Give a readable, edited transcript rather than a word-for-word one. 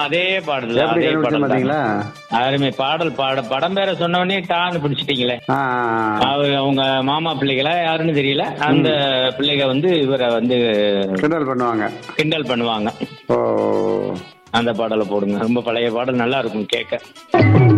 அதே பாடல் எப்படி அதே கண்டுபிடிச்சேன் பாடல் தான். பாத்தீங்களா? அருமை பாடல் படம் பேரை சொன்னவனே டான்னு பிடிச்சிட்டீங்களே. ஆ, அவர் அவங்க மாமா பிள்ளைகளா யாருன்னு தெரியல. அந்த பிள்ளைக வந்து இவரை வந்து கிண்டல் பண்ணுவாங்க. கிண்டல் பண்ணுவாங்க. ஓ, அந்த பாடலை போடுங்க. ரொம்ப பழைய பாடல், நல்லா இருக்கும் கேட்க.